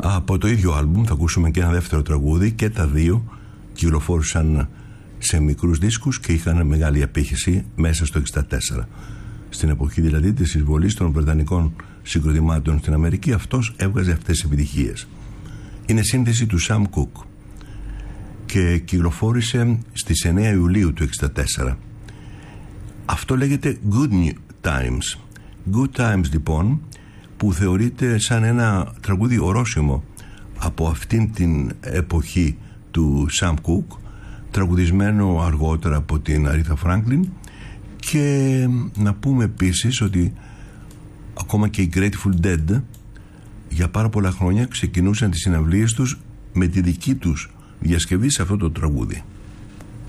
Από το ίδιο άλμπουμ θα ακούσουμε και ένα δεύτερο τραγούδι, και τα δύο κυκλοφόρησαν σε μικρούς δίσκους και είχαν μεγάλη απήχηση μέσα στο 1964. Στην εποχή δηλαδή της εισβολής των βρετανικών συγκροτημάτων στην Αμερική, αυτός έβγαζε αυτές τις επιτυχίες. Είναι σύνθεση του Sam Cooke και κυκλοφόρησε στις 9 Ιουλίου του 1964. Αυτό λέγεται Good Times. Good Times λοιπόν, που θεωρείται σαν ένα τραγούδι ορόσημο από αυτήν την εποχή του Sam Cooke, τραγουδισμένο αργότερα από την Aretha Franklin. Και να πούμε επίσης ότι ακόμα και οι Grateful Dead για πάρα πολλά χρόνια ξεκινούσαν τις συναυλίες τους με τη δική τους διασκευή σε αυτό το τραγούδι.